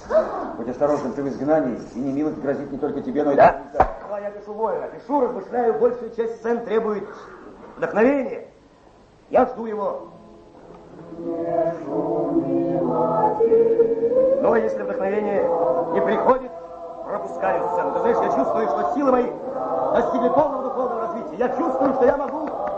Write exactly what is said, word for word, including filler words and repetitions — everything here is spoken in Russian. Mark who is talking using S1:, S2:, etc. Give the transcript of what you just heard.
S1: Будь осторожен, ты в изгнании, и немилость грозит не только тебе, но и...
S2: Да? Да, я пишу вольно, пишу, размышляю, большую часть сцен требует вдохновения. Я жду его. Но если вдохновение не приходит, пропускаю сцену. Ты знаешь, я чувствую, что силы мои достигли полного духовного развития. Я чувствую, что я могу